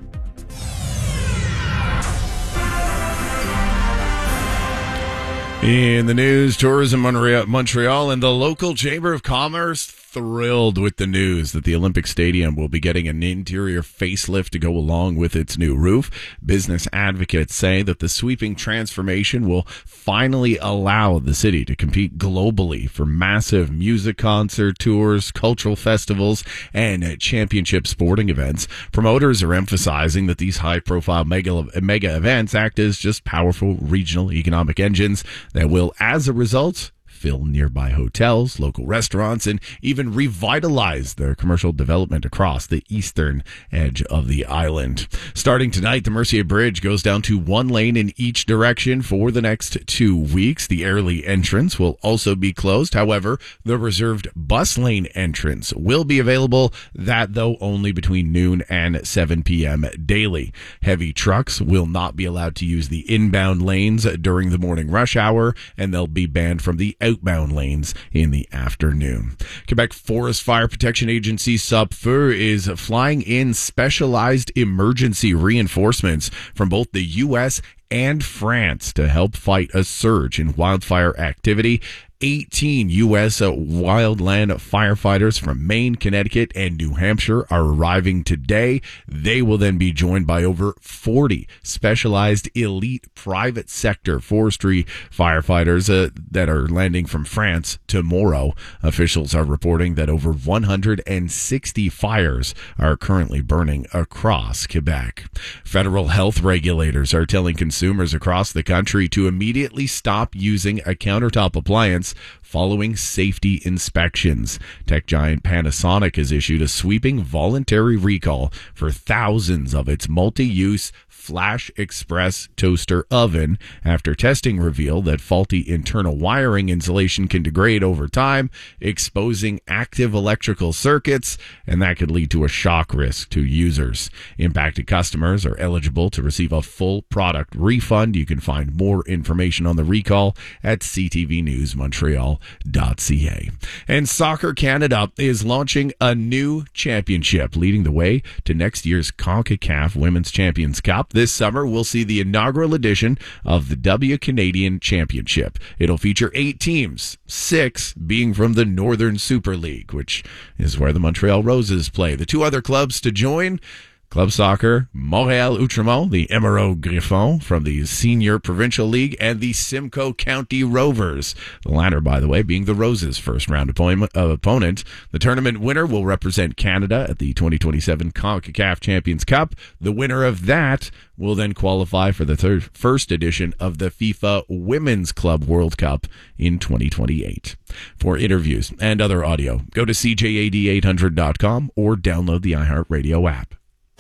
In the news, Tourism Montreal and the local Chamber of Commerce thrilled with the news that the Olympic Stadium will be getting an interior facelift to go along with its new roof. Business advocates say that the sweeping transformation will finally allow the city to compete globally for massive music concert tours, cultural festivals, and championship sporting events. Promoters are emphasizing that these high-profile mega, mega events act as just powerful regional economic engines that will, as a result, fill nearby hotels, local restaurants, and even revitalize their commercial development across the eastern edge of the island. Starting tonight, the Mercier Bridge goes down to one lane in each direction for the next two weeks. The Airlie entrance will also be closed. However, the reserved bus lane entrance will be available, that though only between noon and seven p.m. daily. Heavy trucks will not be allowed to use the inbound lanes during the morning rush hour, and they'll be banned from the outbound lanes in the afternoon. Quebec Forest Fire Protection Agency SOPFEU is flying in specialized emergency reinforcements from both the U S and France to help fight a surge in wildfire activity. eighteen U S wildland firefighters from Maine, Connecticut, and New Hampshire are arriving today. They will then be joined by over forty specialized elite private sector forestry firefighters uh, that are landing from France tomorrow. Officials are reporting that over one hundred sixty fires are currently burning across Quebec. Federal health regulators are telling consumers across the country to immediately stop using a countertop appliance following safety inspections. Tech giant Panasonic has issued a sweeping voluntary recall for thousands of its multi-use Flash Express toaster oven after testing revealed that faulty internal wiring insulation can degrade over time, exposing active electrical circuits, and that could lead to a shock risk to users. Impacted customers are eligible to receive a full product refund. You can find more information on the recall at c t v news montreal dot c a. And Soccer Canada is launching a new championship, leading the way to next year's CONCACAF Women's Champions Cup. This summer, we'll see the inaugural edition of the W Canadian Championship. It'll feature eight teams, six being from the Northern Super League, which is where the Montreal Roses play. The two other clubs to join: Club Soccer Montréal Outremont, the Emeraude Griffon from the Senior Provincial League, and the Simcoe County Rovers. The latter, by the way, being the Roses' first round opponent. The tournament winner will represent Canada at the twenty twenty-seven CONCACAF Champions Cup. The winner of that will then qualify for the third, first edition of the FIFA Women's Club World Cup in twenty twenty-eight. For interviews and other audio, go to c j a d eight hundred dot com or download the iHeartRadio app.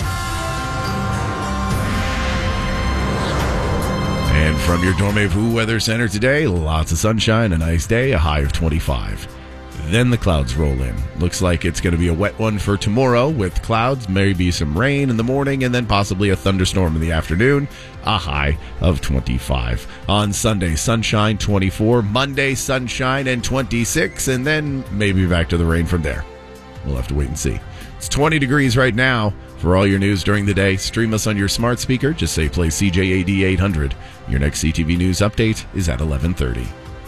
And from your Dormez-vous Weather Center today, lots of sunshine, a nice day, a high of twenty-five. Then the clouds roll in. Looks like it's going to be a wet one for tomorrow with clouds, maybe some rain in the morning, and then possibly a thunderstorm in the afternoon, a high of twenty-five. On Sunday, sunshine, twenty-four. Monday, sunshine and twenty-six, and then maybe back to the rain from there. We'll have to wait and see. It's twenty degrees right now. For all your news during the day, stream us on your smart speaker. Just say play C J A D eight hundred. Your next C T V News update is at eleven thirty.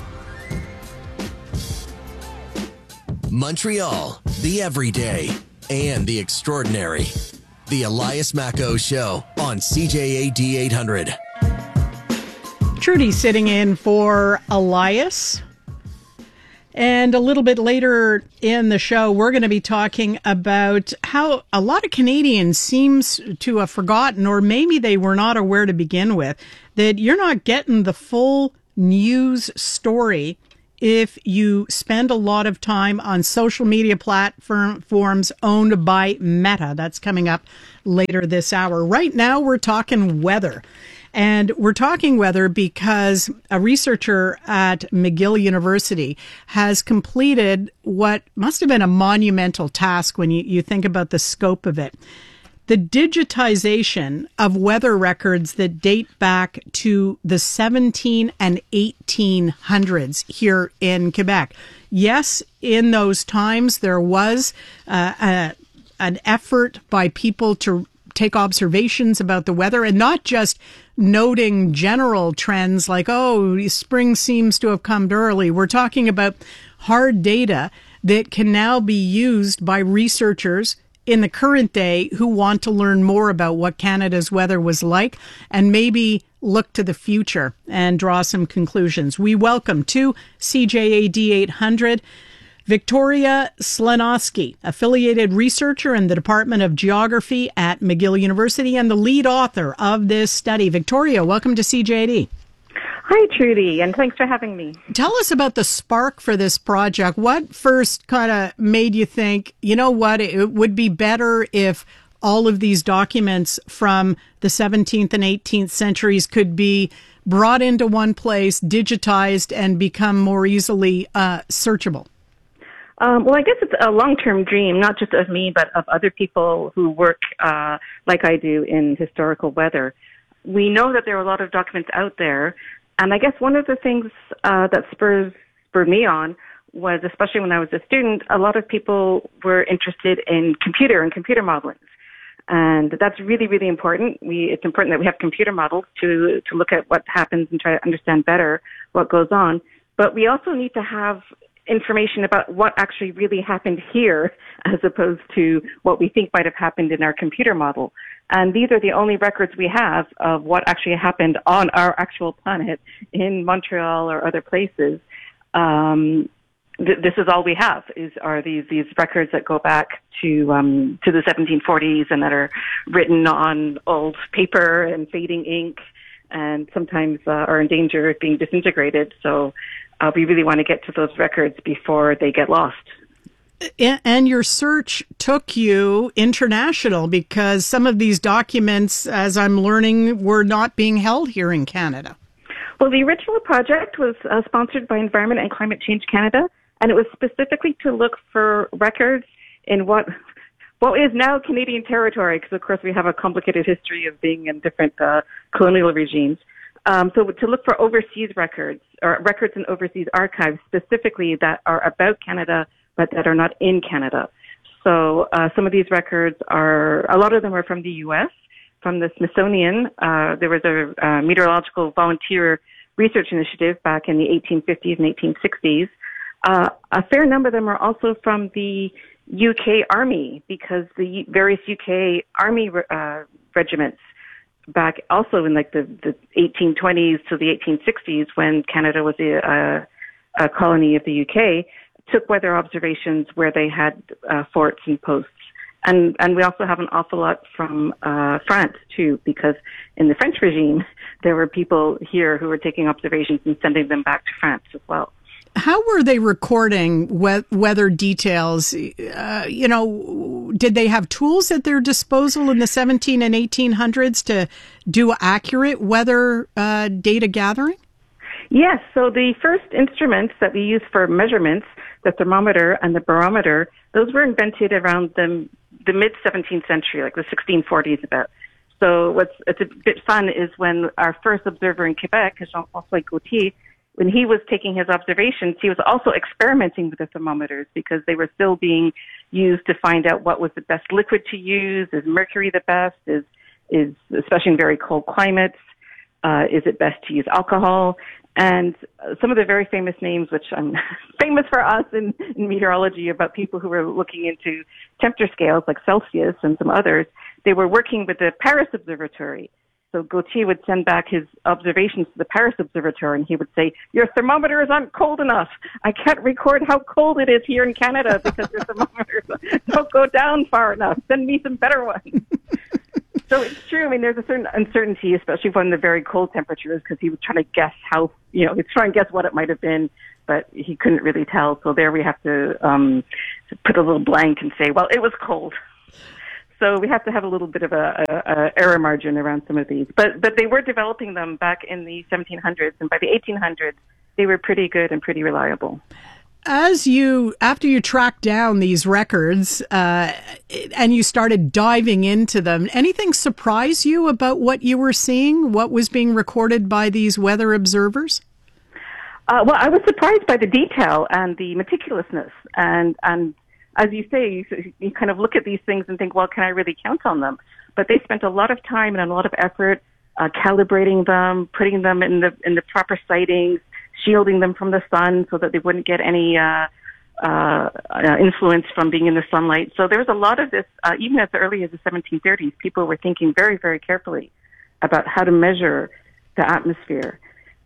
Montreal, the everyday and the extraordinary. The Elias Macco Show on C J A D eight hundred.
Trudy sitting in for Elias. And a little bit later in the show, we're going to be talking about how a lot of Canadians seems to have forgotten, or maybe they were not aware to begin with, that you're not getting the full news story if you spend a lot of time on social media platforms owned by Meta. That's coming up later this hour. Right now, we're talking weather. And we're talking weather because a researcher at McGill University has completed what must have been a monumental task when you, you think about the scope of it. The digitization of weather records that date back to the seventeen and eighteen hundreds here in Quebec. Yes, in those times, there was uh, a, an effort by people to take observations about the weather and not just noting general trends like, oh, spring seems to have come early. We're talking about hard data that can now be used by researchers in the current day who want to learn more about what Canada's weather was like and maybe look to the future and draw some conclusions. We welcome to C J A D eight hundred Victoria Slonowski, affiliated researcher in the Department of Geography at McGill University and the lead author of this study. Victoria, welcome to C J A D.
Hi, Trudy, and thanks for having me.
Tell us about the spark for this project. What first kind of made you think, you know what, it would be better if all of these documents from the seventeenth and eighteenth centuries could be brought into one place, digitized, and become more easily uh, searchable?
Um, well, I guess it's a long-term dream, not just of me, but of other people who work uh, like I do in historical weather. We know that there are a lot of documents out there, and I guess one of the things uh, that spurs spurred me on was, especially when I was a student, a lot of people were interested in computer and computer modeling. And that's really, really important. We, it's important that we have computer models to, to look at what happens and try to understand better what goes on. But we also need to have information about what actually really happened here as opposed to what we think might have happened in our computer model. And these are the only records we have of what actually happened on our actual planet in Montreal or other places. Um, th- this is all we have is are these these records that go back to um, to the seventeen forties and that are written on old paper and fading ink, and sometimes uh, are in danger of being disintegrated. So uh, we really want to get to those records before they get lost.
And your search took you international because some of these documents, as I'm learning, were not being held here in Canada.
Well, the original project was uh, sponsored by Environment and Climate Change Canada, and it was specifically to look for records in what what is now Canadian territory, because, of course, we have a complicated history of being in different uh, colonial regimes. Um, so to look for overseas records, or records in overseas archives specifically that are about Canada, but that are not in Canada. So uh, some of these records are, a lot of them are from the U S, from the Smithsonian. Uh, there was a uh, meteorological volunteer research initiative back in the eighteen fifties and eighteen sixties. Uh, a fair number of them are also from the U K Army, because the various U K Army uh, regiments back also in like the, the eighteen twenties to the eighteen sixties, when Canada was a, a, a colony of the U K, took weather observations where they had uh, forts and posts. And and we also have an awful lot from uh, France, too, because in the French regime, there were people here who were taking observations and sending them back to France as well.
How were they recording we- weather details? Uh, you know, did they have tools at their disposal in the seventeen and eighteen hundreds to do accurate weather uh, data gathering?
Yes. So the first instruments that we used for measurements, the thermometer and the barometer, those were invented around the, the mid-seventeenth century, like the sixteen forties about. So what's it's a bit fun is when our first observer in Quebec, Jean-François Gauthier, when he was taking his observations, he was also experimenting with the thermometers because they were still being used to find out what was the best liquid to use. Is mercury the best? Is, is especially in very cold climates, uh, is it best to use alcohol? And some of the very famous names, which I'm famous for us in, in meteorology, about people who were looking into temperature scales like Celsius and some others, they were working with the Paris Observatory. So Gauthier would send back his observations to the Paris Observatory, and he would say, your thermometers aren't cold enough. I can't record how cold it is here in Canada because your thermometers don't go down far enough. Send me some better ones. So it's true. I mean, there's a certain uncertainty, especially when the very cold temperatures, because he was trying to guess how, you know, he's trying to guess what it might have been, but he couldn't really tell. So there we have to um, put a little blank and say, well, it was cold. So we have to have a little bit of a, a, a error margin around some of these. But but they were developing them back in the seventeen hundreds, and by the eighteen hundreds, they were pretty good and pretty reliable.
As you, after you tracked down these records uh, and you started diving into them, anything surprise you about what you were seeing, what was being recorded by these weather observers?
Uh, well, I was surprised by the detail and the meticulousness. And, and as you say, you, you kind of look at these things and think, well, can I really count on them? But they spent a lot of time and a lot of effort uh, calibrating them, putting them in the in the proper sightings, shielding them from the sun so that they wouldn't get any uh, uh, uh, influence from being in the sunlight. So there was a lot of this, uh, even as early as the seventeen thirties, people were thinking very, very carefully about how to measure the atmosphere.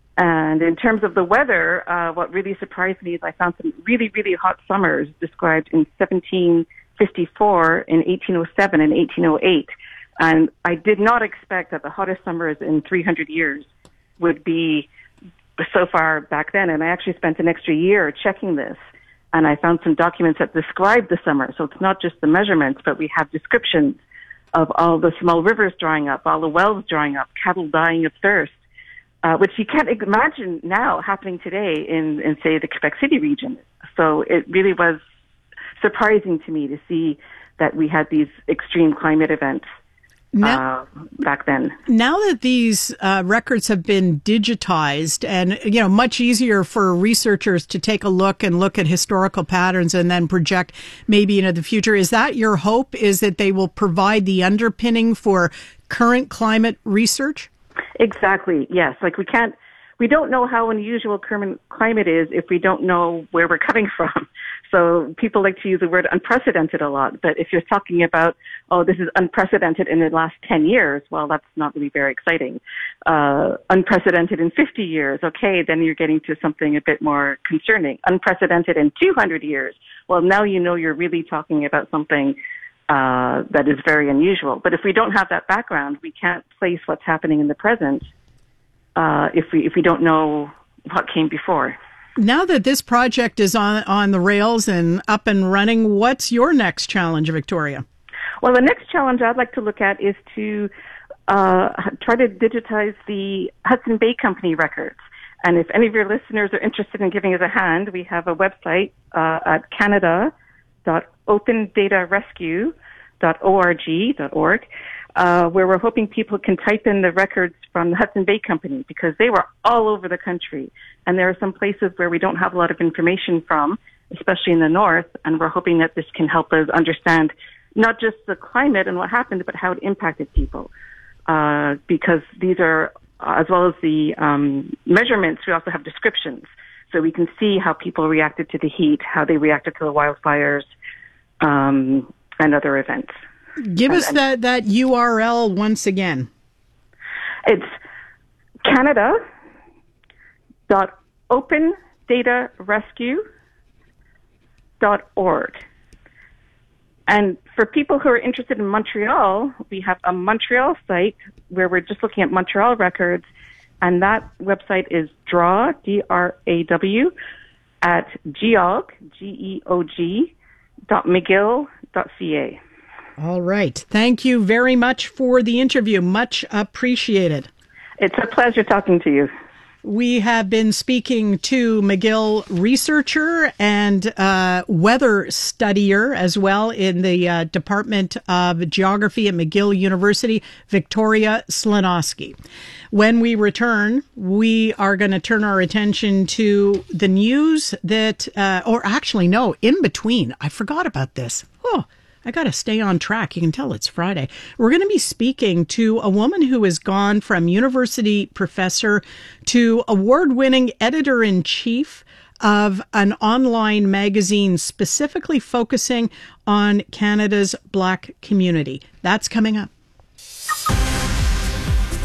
And in terms of the weather, uh, what really surprised me is I found some really, really hot summers described in seventeen fifty-four, in eighteen oh seven, and eighteen oh eight. And I did not expect that the hottest summers in three hundred years would be so far back then. And I actually spent an extra year checking this. And I found some documents that describe the summer. So it's not just the measurements, but we have descriptions of all the small rivers drying up, all the wells drying up, cattle dying of thirst. Uh, which you can't imagine now happening today in, in, say, the Quebec City region. So it really was surprising to me to see that we had these extreme climate events
now,
uh, back then.
Now that these uh, records have been digitized and, you know, much easier for researchers to take a look and look at historical patterns and then project maybe into the future, is that your hope, is that they will provide the underpinning for current climate research?
Exactly. Yes. Like we can't, we don't know how unusual current climate is if we don't know where we're coming from. So people like to use the word unprecedented a lot, but if you're talking about, oh, this is unprecedented in the last ten years, well, that's not really very exciting. Uh, unprecedented in fifty years, okay, then you're getting to something a bit more concerning. Unprecedented in two hundred years, well, now you know you're really talking about something Uh, that is very unusual. But if we don't have that background, we can't place what's happening in the present uh, if we if we don't know what came before.
Now that this project is on, on the rails and up and running, what's your next challenge, Victoria?
Well, the next challenge I'd like to look at is to uh, try to digitize the Hudson Bay Company records. And if any of your listeners are interested in giving us a hand, we have a website uh, at Canada dot open data rescue dot org, uh, where we're hoping people can type in the records from the Hudson Bay Company, because they were all over the country. And there are some places where we don't have a lot of information from, especially in the north, and we're hoping that this can help us understand not just the climate and what happened, but how it impacted people. Uh, because these are, as well as the um, measurements, we also have descriptions. So we can see how people reacted to the heat, how they reacted to the wildfires, um, and other events.
Give
and,
us that, that U R L once again.
It's Canada dot open data rescue dot org. And for people who are interested in Montreal, we have a Montreal site where we're just looking at Montreal records. And that website is draw, D R A W, at geog, G E O G, dot McGill dot C A.
All right. Thank you very much for the interview. Much appreciated.
It's a pleasure talking to you.
We have been speaking to McGill researcher and uh, weather studier as well in the uh, Department of Geography at McGill University, Victoria Slonowski. When we return, we are going to turn our attention to the news that, uh, or actually, no, in between. I forgot about this. Oh, I got to stay on track. You can tell it's Friday. We're going to be speaking to a woman who has gone from university professor to award-winning editor-in-chief of an online magazine specifically focusing on Canada's Black community. That's coming up.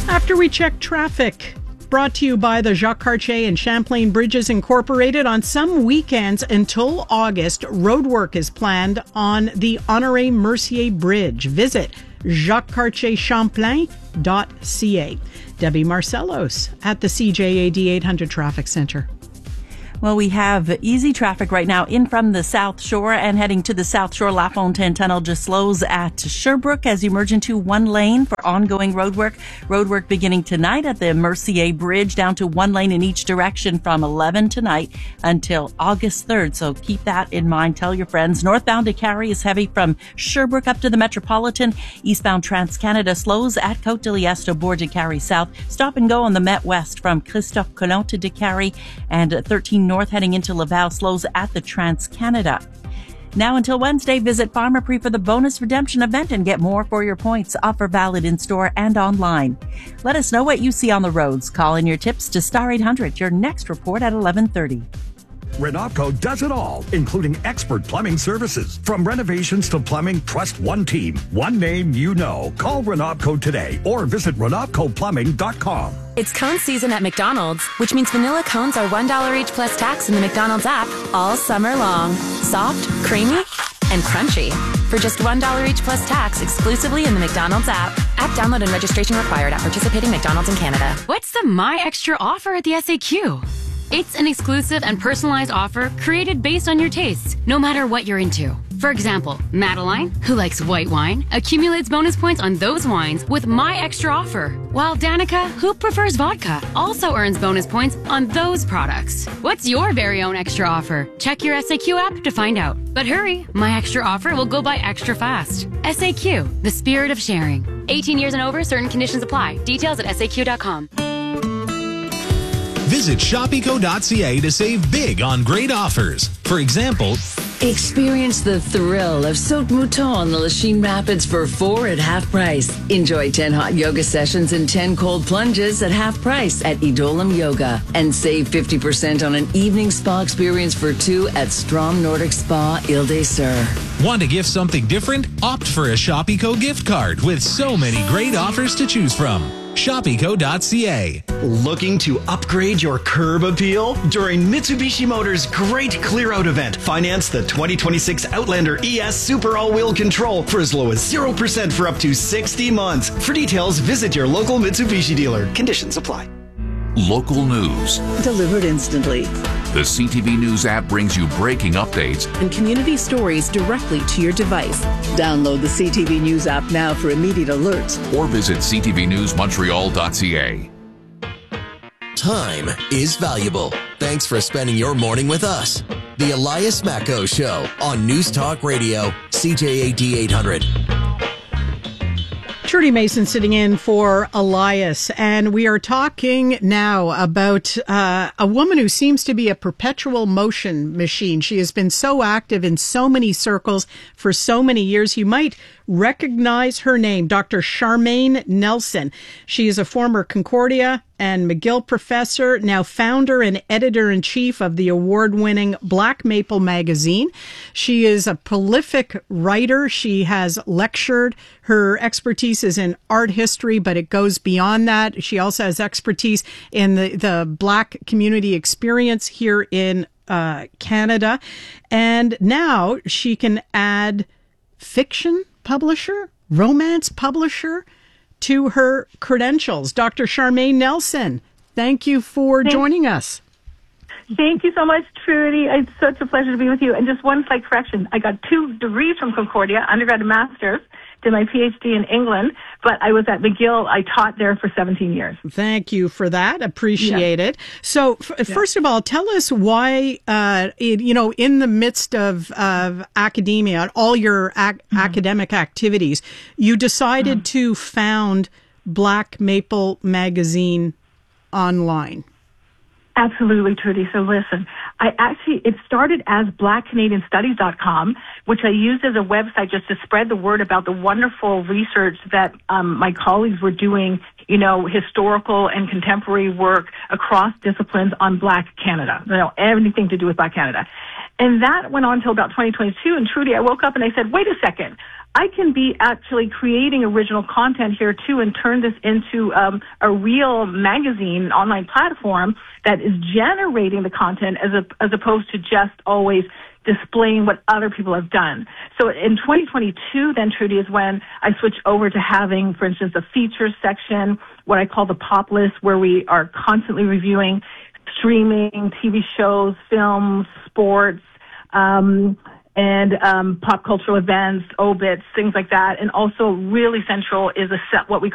After we check traffic, brought to you by the Jacques Cartier and Champlain Bridges Incorporated. On some weekends until August, roadwork is planned on the Honoré Mercier Bridge. Visit jacques cartier champlain dot c a. Debbie Marcellos at the C J A D eight hundred Traffic Center.
Well, we have easy traffic right now in from the South Shore and heading to the South Shore. La Fontaine Tunnel just slows at Sherbrooke as you merge into one lane for ongoing roadwork. Roadwork beginning tonight at the Mercier Bridge, down to one lane in each direction from eleven tonight until August third. So keep that in mind. Tell your friends. Northbound to Carrie is heavy from Sherbrooke up to the Metropolitan. Eastbound Trans-Canada slows at Côte de Liesse to board to Carrie South. Stop and go on the Met West from Christophe Colomb to Carrie, and thirteen North heading into Laval slows at the Trans-Canada. Now until Wednesday, visit Pharmaprix for the bonus redemption event and get more for your points. Offer valid in-store and online. Let us know what you see on the roads. Call in your tips to Star eight hundred. Your next report at eleven thirty.
Renopco does it all, including expert plumbing services. From renovations to plumbing, trust one team, one name you know. Call Renopco today or visit renopco plumbing dot com.
It's cone season at McDonald's, which means vanilla cones are one dollar each plus tax in the McDonald's app all summer long. Soft, creamy, and crunchy. For just one dollar each plus tax exclusively in the McDonald's app. App download and registration required at participating McDonald's in Canada.
What's the My Extra offer at the S A Q? It's an exclusive and personalized offer created based on your tastes, no matter what you're into. For example, Madeline, who likes white wine, accumulates bonus points on those wines with My Extra offer, while Danica, who prefers vodka, also earns bonus points on those products. What's your very own extra offer? Check your S A Q app to find out. But hurry, My Extra offer will go by extra fast. S A Q, the spirit of sharing. eighteen years and over, certain conditions apply. Details at S A Q dot com.
Visit shop eco dot c a to save big on great offers. For example,
experience the thrill of Saut Mouton on the Lachine Rapids for four at half price. Enjoy ten hot yoga sessions and ten cold plunges at half price at Idolam Yoga. And save fifty percent on an evening spa experience for two at Strom Nordic Spa Ile des Sœurs.
Want to gift something different? Opt for a Shop Eco gift card with so many great offers to choose from. shop eco dot c a.
Looking to upgrade your curb appeal? During Mitsubishi Motors' great clear out event, finance the twenty twenty-six Outlander E S Super All-Wheel Control for as low as zero percent for up to sixty months. For details, visit your local Mitsubishi dealer. Conditions apply.
Local news
delivered instantly.
The C T V News app brings you breaking updates
and community stories directly to your device. Download the C T V News app now for immediate alerts.
Or visit c t v news montreal dot c a.
Time is valuable. Thanks for spending your morning with us. The Elias Macco Show on News Talk Radio, C J A D eight hundred.
Trudy Mason sitting in for Elias, and we are talking now about uh, a woman who seems to be a perpetual motion machine. She has been so active in so many circles for so many years. You might recognize her name, Doctor Charmaine Nelson. She is a former Concordia and McGill professor, now founder and editor-in-chief of the award-winning Black Maple magazine. She is a prolific writer. She has lectured. Her expertise is in art history, but it goes beyond that. She also has expertise in the, the Black community experience here in uh, Canada. And now she can add fiction publisher, romance publisher to her credentials. Doctor Charmaine Nelson, thank you for
Thanks.
joining us.
Thank you so much, Trudy. It's such a pleasure to be with you. And just one slight correction. I got two degrees from Concordia, undergrad and master's, did my P H D in England, but I was at McGill. I taught there for seventeen years.
Thank you for that. Appreciate yeah. it. So f- yeah. first of all, tell us why, uh, it, you know, in the midst of, of academia, all your ac- mm-hmm. academic activities, you decided mm-hmm. to found Black Maple Magazine online.
Absolutely, Trudy. So listen, I actually, it started as black canadian studies dot com, which I used as a website just to spread the word about the wonderful research that um, my colleagues were doing, you know, historical and contemporary work across disciplines on Black Canada, you know, anything to do with Black Canada. And that went on until about twenty twenty-two. And Trudy, I woke up and I said, wait a second. I can be actually creating original content here too and turn this into um, a real magazine, online platform that is generating the content as a, as opposed to just always displaying what other people have done. So in twenty twenty-two, then, Trudy, is when I switched over to having, for instance, a features section, what I call the pop list, where we are constantly reviewing streaming, T V shows, films, sports, um, and um, pop cultural events, obits, things like that. And also really central is a set, what we